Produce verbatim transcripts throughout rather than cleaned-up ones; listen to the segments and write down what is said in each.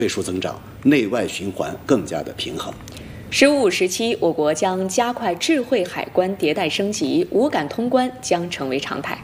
倍数增长，内外循环更加的平衡。 十五时期，我国将加快智慧海关迭代升级，无感通关将成为常态。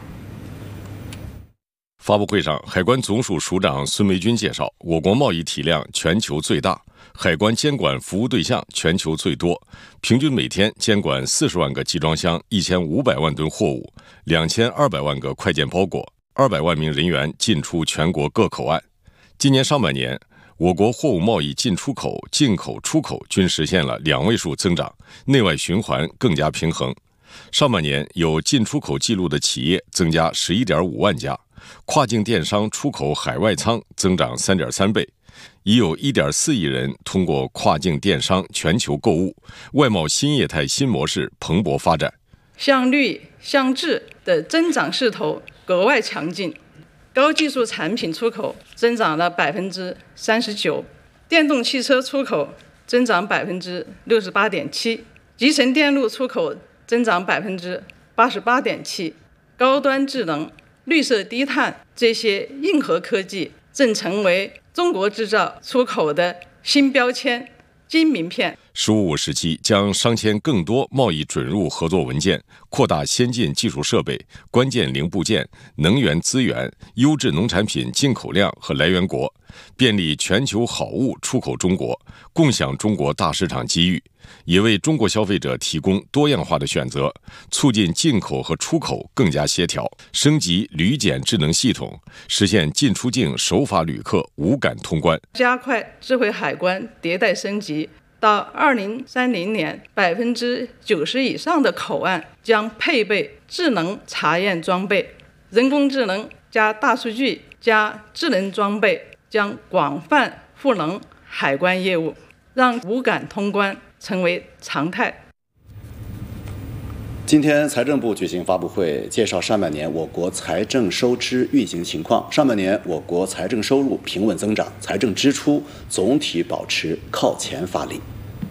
发布会上，海关总署署长孙维军介绍，我国贸易体量全球最大，海关监管服务对象全球最多，平均每天监管四十万个集装箱、一千五百万吨货物、两千二百万个快件包裹，二百万名人员进出全国各口岸。今年上半年，我国货物贸易进出口、进口、出口均实现了两位数增长，内外循环更加平衡。上半年有进出口记录的企业增加 十一点五万家，跨境电商出口海外仓增长 三点三倍，已有 一点四亿人通过跨境电商全球购物，外贸新业态新模式蓬勃发展。 向绿向质的增长势头格外强劲，高技术产品出口增长了 百分之三十九， 电动汽车出口增长 百分之六十八点七， 集成电路出口增长 百分之八十八点七， 高端智能、绿色低碳这些硬核科技正成为中国制造出口的新标签、金名片。 十五时期将商签更多贸易准入合作文件，扩大先进技术设备、关键零部件、能源资源、优质农产品进口量和来源国，便利全球好物出口中国，共享中国大市场机遇，也为中国消费者提供多样化的选择，促进进口和出口更加协调，升级旅检智能系统，实现进出境守法旅客无感通关， 加快智慧海关迭代升级。到二零三零年，百分之九十以上的口岸将配备智能查验装备，人工智能加大数据加智能装备将广泛赋能海关业务，让无感通关成为常态。 今天财政部举行发布会，介绍上半年我国财政收支运行情况。上半年我国财政收入平稳增长，财政支出总体保持靠前发力。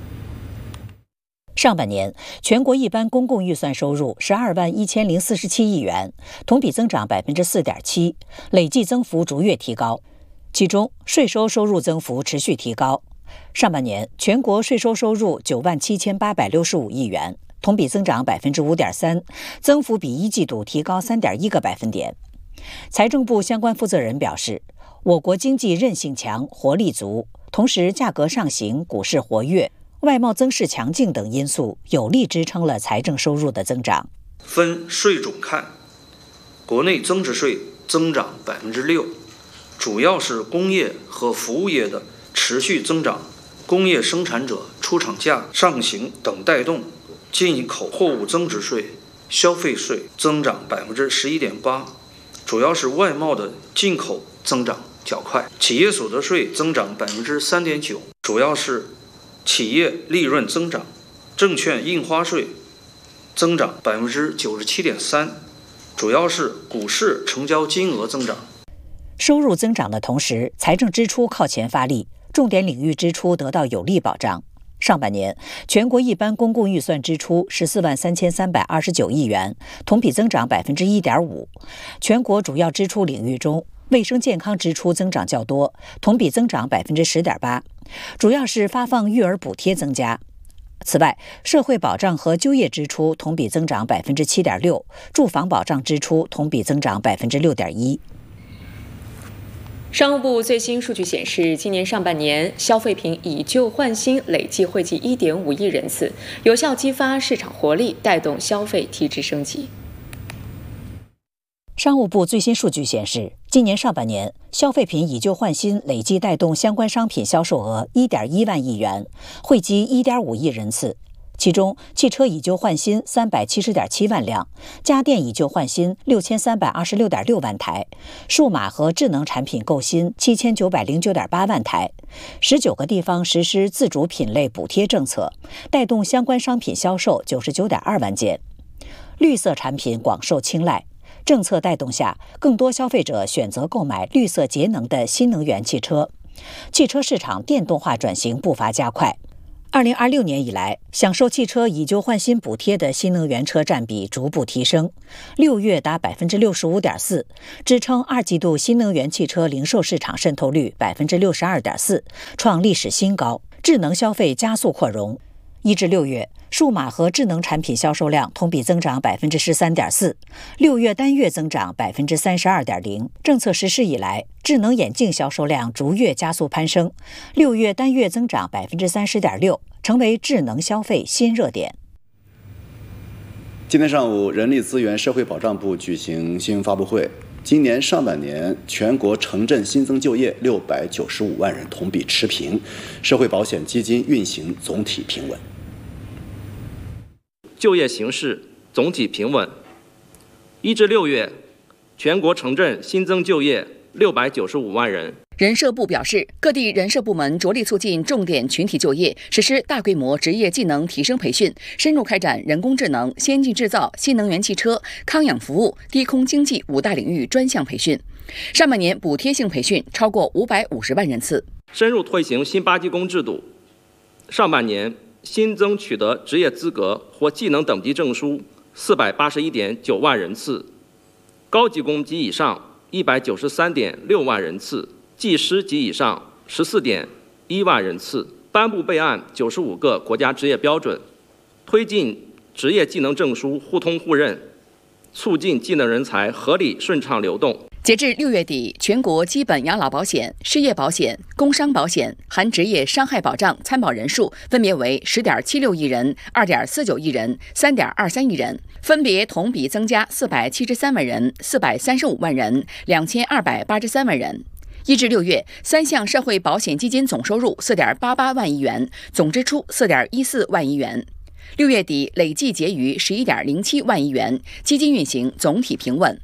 上半年全国一般公共预算收入十二万一千零四十七亿元，同比增长百分之四点七，累计增幅逐月提高。其中税收收入增幅持续提高。上半年全国税收收入九万七千八百六十五亿元，同比增长百分之五点三，增幅比一季度提高三点一个百分点。财政部相关负责人表示，我国经济韧性强、活力足，同时价格上行、股市活跃、外贸增势强劲等因素，有力支撑了财政收入的增长。 分税种看，国内增值税增长百分之六，主要是工业和服务业的持续增长，工业生产者出厂价上行等带动。进口货物增值税、消费税增长百分之十一点八，主要是外贸的进口增长较快。企业所得税增长百分之三点九，主要是企业利润增长。证券印花税增长百分之九十七点三，主要是股市成交金额增长。 收入增长的同时，财政支出靠前发力，重点领域支出得到有力保障。上半年全国一般公共预算支出十四万三千三百二十九亿元，同比增长百分之一点五。全国主要支出领域中，卫生健康支出增长较多，同比增长百分之十点八，主要是发放育儿补贴增加。此外，社会保障和就业支出同比增长百分之七点六，住房保障支出同比增长百分之六点一。 商务部最新数据显示，今年上半年消费品以旧换新累计惠及 一点五亿人次，有效激发市场活力，带动消费提质升级。 商务部最新数据显示，今年上半年消费品以旧换新累计带动相关商品销售额 一点一万亿元，惠及 一点五亿人次。其中，汽车以旧换新三百七十点七万辆，家电以旧换新六千三百二十六点六万台，数码和智能产品购新七千九百零九点八万台。十九个地方实施自主品类补贴政策，带动相关商品销售九十九点二万件。绿色产品广受青睐，政策带动下，更多消费者选择购买绿色节能的新能源汽车，汽车市场电动化转型步伐加快。 二零二六年以来，享受汽车以旧换新补贴的新能源车占比逐步提升，六月达百分之六十五点四，支撑二季度新能源汽车零售市场渗透率百分之六十二点四，创历史新高。智能消费加速扩容，一至六月，数码和智能产品销售量同比增长百分之十三点四，六月单月增长百分之三十二点零。政策实施以来，智能眼镜销售量逐月加速攀升，六月单月增长百分之三十点六，成为智能消费新热点。 今天上午，人力资源社会保障部举行新闻发布会。今年上半年，全国城镇新增就业六百九十五万人，同比持平，社会保险基金运行总体平稳。 就业形势总体平稳。一至六月，全国城镇新增就业六百九十五万人。 人社部表示，各地人社部门着力促进重点群体就业，实施大规模职业技能提升培训，深入开展人工智能、先进制造、新能源汽车、康养服务、低空经济五大领域专项培训。上半年补贴性培训超过五百五十万人次。 深入推行新八技工制度，上半年新增取得职业资格或技能等级证书四百八十一点九万人次，高级工及以上一百九十三点六万人次。技师及以上十四点一万人次，颁布备案九十五个国家职业标准，推进职业技能证书互通互认，促进技能人才合理顺畅流动。 截至六月底，全国基本养老保险、失业保险、工伤保险含职业伤害保障参保人数分别为十点七六亿人、二点四九亿人、三点二三亿人，分别同比增加四百七十三万人、四百三十五万人、两千二百八十三万人。一至六月，三项社会保险基金总收入四点八八万亿元，总支出四点一四万亿元。六月底累计结余十一点零七万亿元，基金运行总体平稳。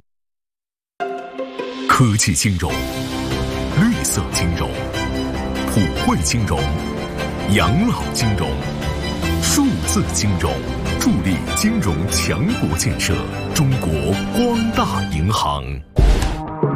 科技金融、绿色金融、普惠金融、养老金融、数字金融，助力金融强国建设。中国光大银行。